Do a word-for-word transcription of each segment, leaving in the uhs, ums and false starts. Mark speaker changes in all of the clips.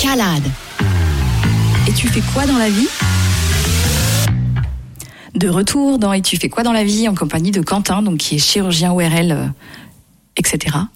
Speaker 1: Escalade. Et tu fais quoi dans la vie ? De retour dans Et tu fais quoi dans la vie en compagnie de Quentin, donc qui est chirurgien O R L, euh, et cetera.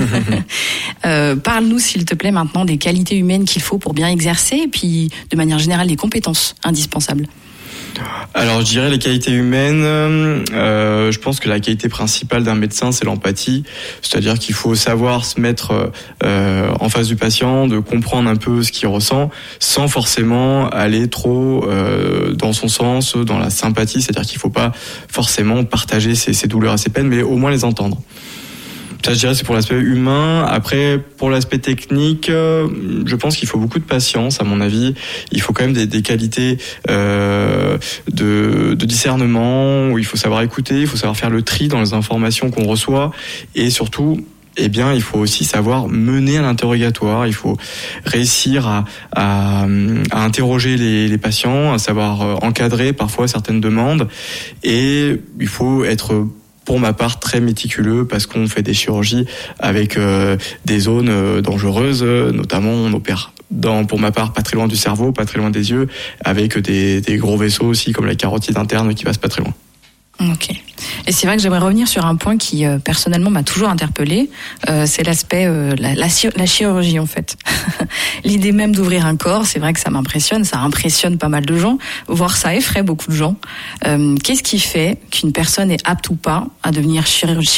Speaker 1: euh, parle-nous s'il te plaît maintenant des qualités humaines qu'il faut pour bien exercer et puis de manière générale des compétences indispensables.
Speaker 2: Alors je dirais les qualités humaines, euh, je pense que la qualité principale d'un médecin c'est l'empathie, c'est-à-dire qu'il faut savoir se mettre euh, en face du patient, de comprendre un peu ce qu'il ressent, sans forcément aller trop euh, dans son sens, dans la sympathie, c'est-à-dire qu'il ne faut pas forcément partager ses, ses douleurs et ses peines, mais au moins les entendre. Ça, je dirais, c'est pour l'aspect humain. Après, pour l'aspect technique, euh, je pense qu'il faut beaucoup de patience, à mon avis. Il faut quand même des, des qualités euh, de, de discernement, où il faut savoir écouter, il faut savoir faire le tri dans les informations qu'on reçoit. Et surtout, eh bien, il faut aussi savoir mener un interrogatoire. Il faut réussir à, à, à interroger les, les patients, à savoir encadrer parfois certaines demandes. Et il faut être... pour ma part, très méticuleux parce qu'on fait des chirurgies avec euh, des zones euh, dangereuses, notamment on opère dans, pour ma part, pas très loin du cerveau, pas très loin des yeux, avec des, des gros vaisseaux aussi comme la carotide interne qui passe pas très loin.
Speaker 1: Ok. Et c'est vrai que j'aimerais revenir sur un point qui euh, personnellement m'a toujours interpellée, euh, c'est l'aspect euh, la, la, la chirurgie en fait. L'idée même d'ouvrir un corps, c'est vrai que ça m'impressionne, ça impressionne pas mal de gens, voire ça effraie beaucoup de gens. Euh, qu'est-ce qui fait qu'une personne est apte ou pas à devenir chirurgien ?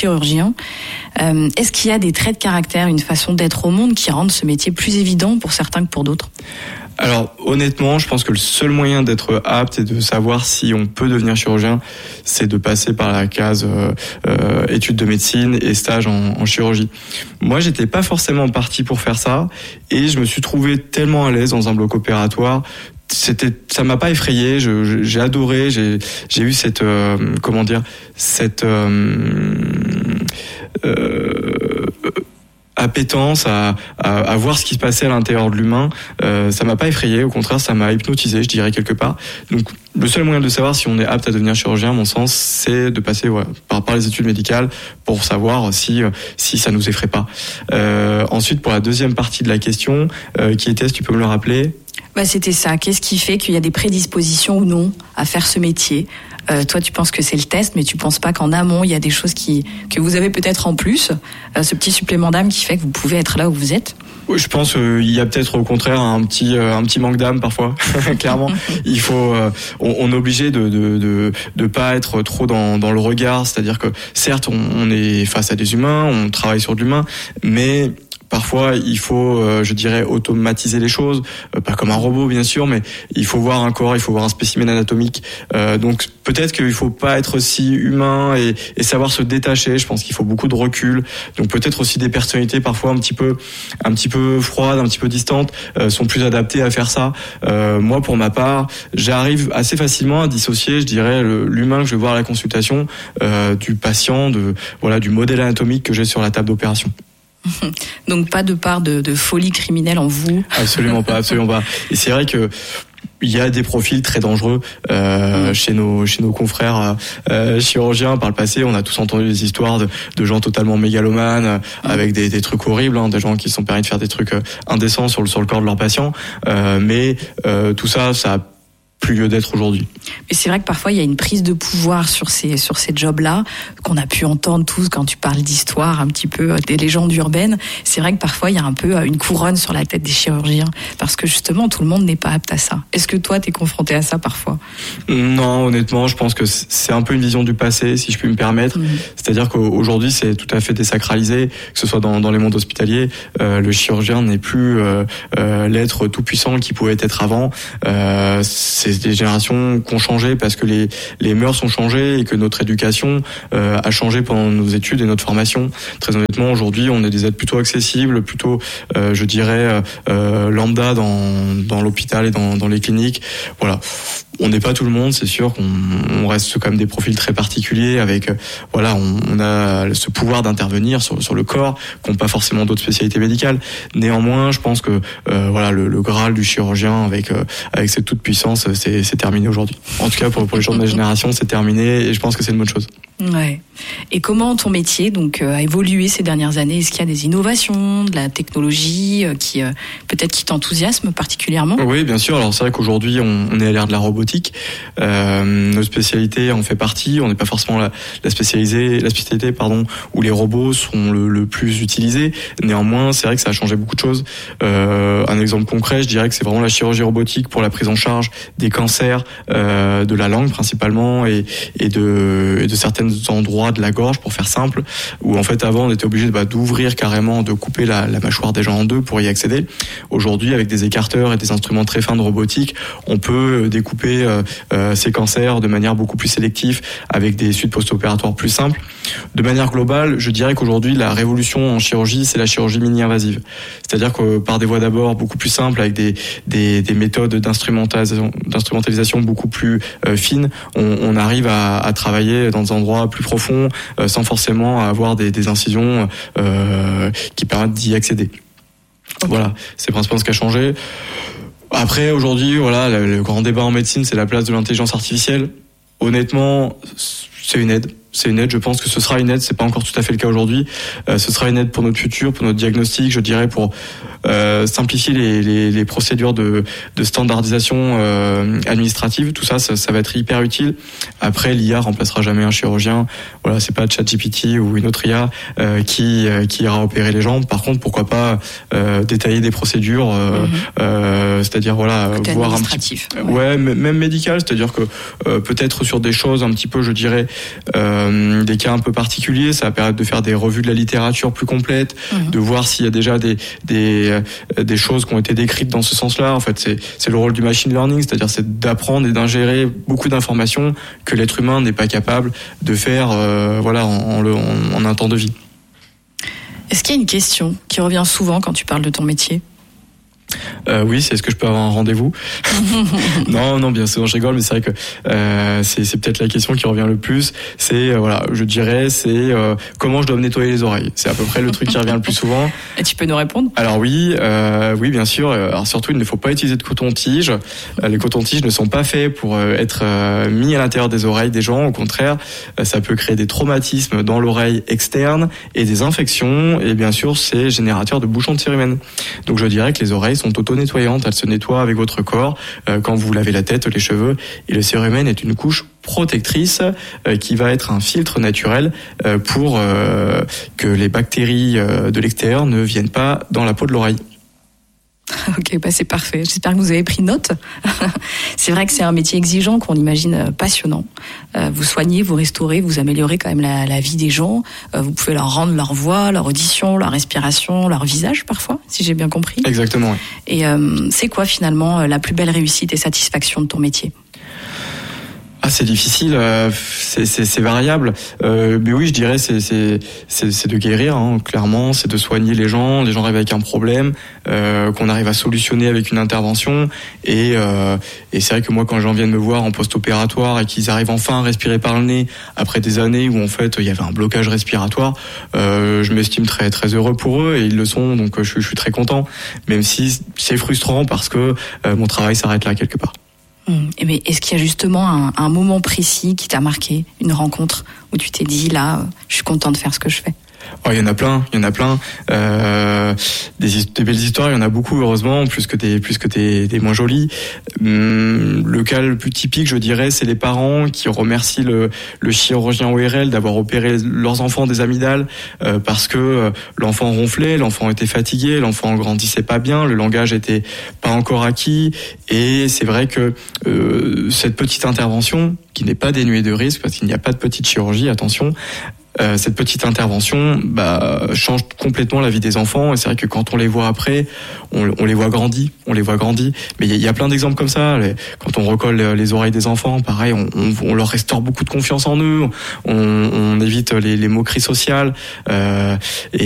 Speaker 1: euh, Est-ce qu'il y a des traits de caractère, une façon d'être au monde qui rendent ce métier plus évident pour certains que pour d'autres ?
Speaker 2: Alors honnêtement, je pense que le seul moyen d'être apte et de savoir si on peut devenir chirurgien, c'est de passer par la case euh, euh, études de médecine et stage en, en chirurgie. Moi, j'étais pas forcément parti pour faire ça et je me suis trouvé tellement à l'aise dans un bloc opératoire. C'était, ça m'a pas effrayé. Je, je, j'ai adoré. J'ai, j'ai eu cette, euh, comment dire, cette. Euh, euh, appétence à, à, à voir ce qui se passait à l'intérieur de l'humain. Euh, ça m'a pas effrayé, au contraire, ça m'a hypnotisé, je dirais, quelque part. Donc, le seul moyen de savoir si on est apte à devenir chirurgien, à mon sens, c'est de passer ouais, par, par les études médicales pour savoir si, si ça nous effraie pas. Euh, ensuite, pour la deuxième partie de la question, euh, qui était, si tu peux me le rappeler ?
Speaker 1: Bah, c'était ça. Qu'est-ce qui fait qu'il y a des prédispositions ou non à faire ce métier ? Euh, toi, tu penses que c'est le test, mais tu penses pas qu'en amont, il y a des choses qui, que vous avez peut-être en plus, euh, ce petit supplément d'âme qui fait que vous pouvez être là où vous êtes ?
Speaker 2: Oui, je pense qu'il euh, y a peut-être au contraire un petit euh, un petit manque d'âme parfois. Clairement, il faut euh, on, on est obligé de de de de pas être trop dans dans le regard, c'est-à-dire que certes on, on est face à des humains, on travaille sur de l'humain, mais parfois, il faut, euh, je dirais, automatiser les choses, euh, pas comme un robot bien sûr, mais il faut voir un corps, il faut voir un spécimen anatomique. Euh, donc peut-être qu'il faut pas être aussi humain et, et savoir se détacher. Je pense qu'il faut beaucoup de recul. Donc peut-être aussi des personnalités parfois un petit peu, un petit peu froides, un petit peu distantes, euh, sont plus adaptées à faire ça. Euh, moi, pour ma part, j'arrive assez facilement à dissocier, je dirais, le, l'humain que je vais voir à la consultation euh, du patient, de voilà, du modèle anatomique que j'ai sur la table d'opération.
Speaker 1: Donc pas de part de, de folie criminelle en vous.
Speaker 2: Absolument pas, absolument pas. Et c'est vrai que il y a des profils très dangereux euh, mmh. chez nos chez nos confrères euh, chirurgiens. Par le passé, on a tous entendu des histoires de, de gens totalement mégalomanes, mmh. avec des, des trucs horribles, hein, des gens qui se sont permis de faire des trucs indécents sur le sur le corps de leurs patients. Euh, mais euh, tout ça, ça a plus lieu d'être aujourd'hui.
Speaker 1: Mais c'est vrai que parfois il y a une prise de pouvoir sur ces sur ces jobs-là qu'on a pu entendre tous quand tu parles d'histoire, un petit peu des légendes urbaines. C'est vrai que parfois il y a un peu une couronne sur la tête des chirurgiens parce que justement tout le monde n'est pas apte à ça. Est-ce que toi t'es confronté à ça parfois ?
Speaker 2: Non, honnêtement, je pense que c'est un peu une vision du passé, si je puis me permettre. Mmh. C'est-à-dire qu'aujourd'hui c'est tout à fait désacralisé, que ce soit dans dans les mondes hospitaliers, euh, le chirurgien n'est plus euh, euh, l'être tout puissant qu'il pouvait être avant. Euh, c'est C'est des générations qui ont changé parce que les les mœurs ont changé et que notre éducation euh, a changé pendant nos études et notre formation. Très honnêtement, aujourd'hui, on est des aides plutôt accessibles, plutôt, euh, je dirais, euh, lambda dans dans l'hôpital et dans dans les cliniques. Voilà. On n'est pas tout le monde, c'est sûr qu'on on reste quand même des profils très particuliers avec, euh, voilà, on, on a ce pouvoir d'intervenir sur, sur le corps qu'ont pas forcément d'autres spécialités médicales. Néanmoins, je pense que euh, voilà, le, le Graal du chirurgien avec euh, avec cette toute puissance, c'est, c'est terminé aujourd'hui. En tout cas, pour, pour les gens de ma génération, c'est terminé et je pense que c'est une bonne chose.
Speaker 1: Ouais. Et comment ton métier donc euh, a évolué ces dernières années? Est-ce qu'il y a des innovations, de la technologie euh, qui euh, peut-être qui t'enthousiasme particulièrement?
Speaker 2: Oui, bien sûr. Alors c'est vrai qu'aujourd'hui on, on est à l'ère de la robotique. Euh, nos spécialités en fait partie. On n'est pas forcément la, la spécialisée, la spécialité pardon où les robots sont le, le plus utilisés. Néanmoins, c'est vrai que ça a changé beaucoup de choses. Euh, un exemple concret, je dirais que c'est vraiment la chirurgie robotique pour la prise en charge des cancers euh, de la langue principalement et, et de, et de certains endroits de la gorge, pour faire simple, où en fait avant on était obligé bah, d'ouvrir carrément, de couper la, la mâchoire des gens en deux pour y accéder. Aujourd'hui, avec des écarteurs et des instruments très fins de robotique, on peut découper euh, euh, ces cancers de manière beaucoup plus sélective, avec des suites post-opératoires plus simples. De manière globale, je dirais qu'aujourd'hui la révolution en chirurgie, c'est la chirurgie mini-invasive. C'est-à-dire que par des voies d'abord beaucoup plus simples, avec des, des, des méthodes d'instrumentalisation, d'instrumentalisation beaucoup plus euh, fines, on, on arrive à, à travailler dans des endroits plus profonds, euh, sans forcément avoir des, des incisions euh, qui permettent d'y accéder. Okay. Voilà, c'est principalement ce qui a changé. Après, aujourd'hui, voilà, le, le grand débat en médecine, c'est la place de l'intelligence artificielle. Honnêtement, c'est une aide. C'est une aide, je pense que ce sera une aide, c'est pas encore tout à fait le cas aujourd'hui. Euh, ce sera une aide pour notre futur, pour notre diagnostic, je dirais, pour euh, simplifier les, les, les procédures de, de standardisation euh, administrative. Tout ça, ça, ça va être hyper utile. Après, l'I A remplacera jamais un chirurgien. Voilà, c'est pas ChatGPT ou une autre I A euh, qui euh, qui ira opérer les jambes. Par contre, pourquoi pas euh, détailler des procédures, euh, mm-hmm. euh, c'est-à-dire voilà,
Speaker 1: côté
Speaker 2: voir un petit,
Speaker 1: ouais,
Speaker 2: ouais même médical, c'est-à-dire que euh, peut-être sur des choses un petit peu, je dirais. Euh, des cas un peu particuliers, ça va permettre de faire des revues de la littérature plus complètes, mmh. de voir s'il y a déjà des des des choses qui ont été décrites dans ce sens-là. En fait, c'est c'est le rôle du machine learning, c'est-à-dire c'est d'apprendre et d'ingérer beaucoup d'informations que l'être humain n'est pas capable de faire, euh, voilà, en, en, en, en un temps de vie.
Speaker 1: Est-ce qu'il y a une question qui revient souvent quand tu parles de ton métier?
Speaker 2: Euh, oui, c'est est-ce que je peux avoir un rendez-vous? Non, non, bien sûr, je rigole, mais c'est vrai que euh, c'est, c'est peut-être la question qui revient le plus. C'est euh, voilà, je dirais, c'est euh, comment je dois me nettoyer les oreilles. C'est à peu près le truc qui revient le plus souvent.
Speaker 1: Et tu peux nous répondre? Alors
Speaker 2: oui, euh, oui, bien sûr. Alors surtout, il ne faut pas utiliser de coton-tige. Euh, les cotons-tiges ne sont pas faits pour euh, être euh, mis à l'intérieur des oreilles des gens. Au contraire, euh, ça peut créer des traumatismes dans l'oreille externe et des infections. Et bien sûr, c'est générateur de bouchons de cérumen. Donc je dirais que les oreilles sont auto-nettoyantes, elles se nettoient avec votre corps euh, quand vous lavez la tête, les cheveux, et le cérumen est une couche protectrice euh, qui va être un filtre naturel euh, pour euh, que les bactéries euh, de l'extérieur ne viennent pas dans la peau de l'oreille.
Speaker 1: Ok, bah c'est parfait. J'espère que vous avez pris note. C'est vrai que c'est un métier exigeant qu'on imagine passionnant. Euh, vous soignez, vous restaurez, vous améliorez quand même la, la vie des gens. Euh, vous pouvez leur rendre leur voix, leur audition, leur respiration, leur visage parfois, si j'ai bien compris.
Speaker 2: Exactement. Oui.
Speaker 1: Et euh, c'est quoi finalement la plus belle réussite et satisfaction de ton métier ?
Speaker 2: Ah, c'est difficile, euh, c'est, c'est, c'est variable. Euh, mais oui, je dirais c'est c'est c'est, c'est de guérir, hein, clairement, c'est de soigner les gens. Les gens arrivent avec un problème, euh, qu'on arrive à solutionner avec une intervention. Et euh, et c'est vrai que moi, quand les gens viennent me voir en post-opératoire et qu'ils arrivent enfin à respirer par le nez après des années où en fait il y avait un blocage respiratoire, euh, je m'estime très très heureux pour eux et ils le sont. Donc je, je suis très content, même si c'est frustrant parce que euh, mon travail s'arrête là quelque part.
Speaker 1: Mais est-ce qu'il y a justement un, un moment précis qui t'a marqué, une rencontre où tu t'es dit là, je suis content de faire ce que je fais?
Speaker 2: Oh, il y en a plein, il y en a plein. Euh, des, des belles histoires, il y en a beaucoup heureusement, plus que des plus que des, des moins jolies. Hum, le cas le plus typique, je dirais, c'est les parents qui remercient le, le chirurgien O R L d'avoir opéré leurs enfants des amygdales euh, parce que euh, l'enfant ronflait, l'enfant était fatigué, l'enfant grandissait pas bien, le langage était pas encore acquis. Et c'est vrai que euh, cette petite intervention, qui n'est pas dénuée de risque, parce qu'il n'y a pas de petite chirurgie, attention. Euh, cette petite intervention bah, change complètement la vie des enfants et c'est vrai que quand on les voit après, on, on les voit grandis, on les voit grandis. Mais il y, y a plein d'exemples comme ça. Les, quand on recolle les, les oreilles des enfants, pareil, on, on, on leur restaure beaucoup de confiance en eux. On, on évite les, les moqueries sociales euh, et,